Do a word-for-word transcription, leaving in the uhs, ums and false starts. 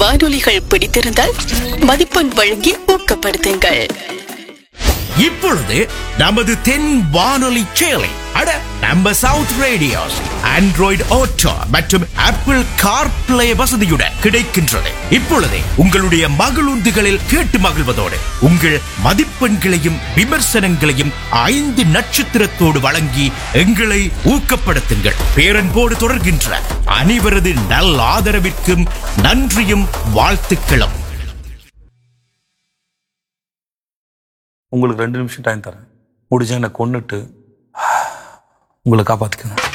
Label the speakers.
Speaker 1: வானொலிகள் பிடித்திருந்தால் மதிப்பெண் வழங்கி ஊக்கப்படுத்துங்கள்.
Speaker 2: இப்பொழுது நமது தென் வானொலி சேலை அட நம்ம சவுத் ரேடியோஸ் ஆண்ட்ராய்டு ஆட்டோ மற்றும் ஆப்பிள் கார்பிளே வசதியுடன் கிடைக்கின்றது. இப்பொழுது உங்களுடைய மகிழுந்துகளில் கேட்டு மகிழ்வதோடு உங்கள் மதிப்பெண்களையும் விமர்சனங்களையும் ஐந்து நட்சத்திரத்தோடு வழங்கி எங்களை ஊக்கப்படுத்துங்கள். பேரன்போடு தொடர்கின்ற அனைவரது நல் ஆதரவிற்கும் நன்றியும் வாழ்த்துக்களும்.
Speaker 3: உங்களுக்கு ரெண்டு நிமிஷம் டைம் தரேன். முடிஞ்சா என்னை கொன்னுட்டு உங்களை காப்பாற்றிக்கணும்.